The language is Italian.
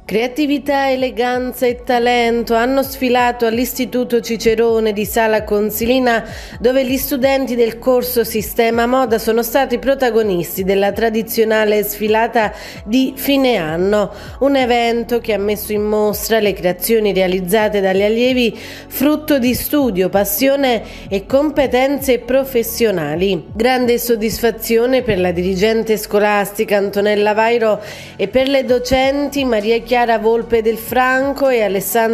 Creatività, eleganza e talento hanno sfilato all'Istituto Cicerone di Sala Consilina, dove gli studenti del corso Sistema Moda sono stati protagonisti della tradizionale sfilata di fine anno, un evento che ha messo in mostra le creazioni realizzate dagli allievi, frutto di studio, passione e competenze professionali. Grande soddisfazione per la dirigente scolastica Antonella Vairo e per le docenti Maria Chiara Volpe del Franco e Alessandra